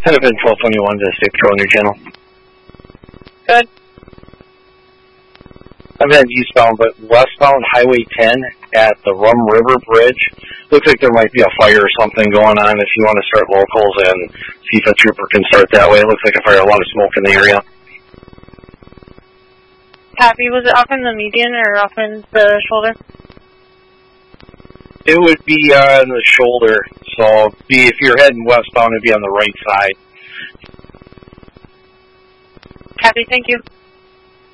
I've been 1221 to stay patrol on your channel. Good. I'm heading eastbound, but westbound Highway 10 at the Rum River Bridge. Looks like there might be a fire or something going on. If you want to start locals and see if a trooper can start that way. It looks like a fire, a lot of smoke in the area. Copy. Was it off in the median or off in the shoulder? It would be on the shoulder. So if you're heading westbound, it'd be on the right side. Copy. Thank you.